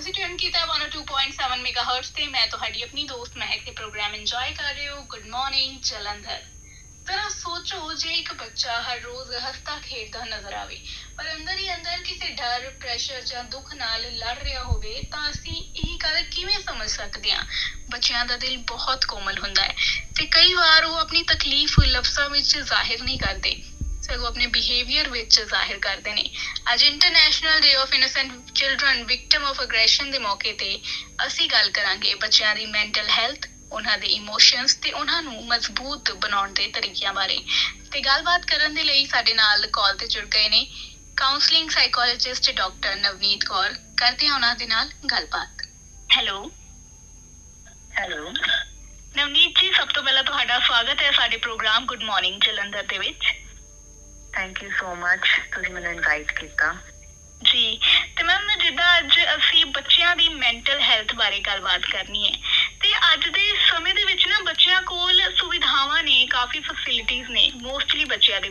ਤੁਸੀਂ ਟਿਊਨ ਕੀਤਾ 102.7 ਮੈਗਾਹਰਟਜ਼ ਤੇ ਮੈਂ ਤੁਹਾਡੀ ਆਪਣੀ ਦੋਸਤ ਮਹਿਕ ਤੇ ਪ੍ਰੋਗਰਾਮ ਇੰਜੋਏ ਕਰ ਰਹੇ ਹੋ ਗੁੱਡ ਮਾਰਨਿੰਗ ਜਲੰਧਰ। ਜ਼ਰਾ ਸੋਚੋ ਜੇ ਇੱਕ ਬੱਚਾ ਹਰ ਰੋਜ਼ ਹੱਸਦਾ ਖੇਡਦਾ ਨਜ਼ਰ ਆਵੇ ਪਰ ਅੰਦਰ ਹੀ ਅੰਦਰ ਕਿਸੇ ਡਰ ਪ੍ਰੈਸ਼ਰ ਜਾਂ ਦੁੱਖ ਨਾਲ ਲੜ ਰਿਹਾ ਹੋਵੇ ਤਾਂ ਅਸੀਂ ਇਹ ਗੱਲ ਕਿਵੇਂ ਸਮਝ ਸਕਦੇ ਹਾਂ। ਬੱਚਿਆਂ ਦਾ ਦਿਲ ਬਹੁਤ ਕੋਮਲ ਹੁੰਦਾ ਹੈ ਤੇ ਕਈ ਵਾਰ ਉਹ ਆਪਣੀ ਤਕਲੀਫ ਲਫ਼ਜ਼ਾਂ ਵਿੱਚ ਜ਼ਾਹਿਰ ਨਹੀਂ ਕਰਦੇ ਸਗੋਂ ਆਪਣੇ ਬਿਹੇਵੀਅਰ ਵਿੱਚ ਜ਼ਾਹਿਰ ਕਰਦੇ ਨੇ। ਅੱਜ international day of innocent children victim of aggression ਦੇ ਮੌਕੇ ਤੇ ਅਸੀਂ ਗੱਲ ਕਰਾਂਗੇ ਬੱਚਿਆਂ ਦੀ ਮੈਂਟਲ ਹੈਲਥ, ਉਹਨਾਂ ਦੇ ਇਮੋਸ਼ਨਸ ਤੇ ਉਹਨਾਂ ਨੂੰ ਮਜ਼ਬੂਤ ਬਣਾਉਣ ਦੇ ਤਰੀਕਿਆਂ ਬਾਰੇ। ਤੇ ਗੱਲਬਾਤ ਕਰਨ ਦੇ ਲਈ ਸਾਡੇ ਨਾਲ ਕਾਲ ਤੇ ਜੁੜ ਗਏ ਨੇ counselling psychologist doctor Navneet Kaur. ਕਰਦੇ ਹਾਂ ਉਹਨਾਂ ਦੇ ਨਾਲ ਗੱਲਬਾਤ। ਹੈਲੋ ਨਵਨੀਤ ਜੀ, ਸਭ ਤੋਂ ਪਹਿਲਾਂ ਤੁਹਾਡਾ ਸਵਾਗਤ ਹੈ ਸਾਡੇ ਪ੍ਰੋਗਰਾਮ ਗੁੱਡ ਮਾਰਨਿੰਗ ਜਲੰਧਰ ਦੇ ਵਿੱਚ। ਥੈਂਕ ਯੂ ਸੋ ਮਚ, ਤੁਸੀਂ ਮੈਨੂੰ ਇਨਵਾਈਟ ਕੀਤਾ। ਜੀ, ਤੇ ਮੈਮ ਜਿੱਦਾਂ ਅੱਜ ਅਸੀਂ ਬੱਚਿਆਂ ਦੀ ਮੈਂਟਲ ਹੈਲਥ ਬਾਰੇ ਗੱਲਬਾਤ ਕਰਨੀ ਹੈ ਤੇ ਅੱਜ ਦੇ ਸਮੇਂ ਦੇ ਵਿੱਚ ਨਾ ਬੱਚਿਆਂ ਕੋਲ ਸੁਵਿਧਾਵਾਂ ਨੇ, ਕਾਫੀ ਫੈਸਿਲਿਟੀਜ਼ ਨੇ ਮੋਸਟਲੀ ਬੱਚਿਆਂ ਦੇ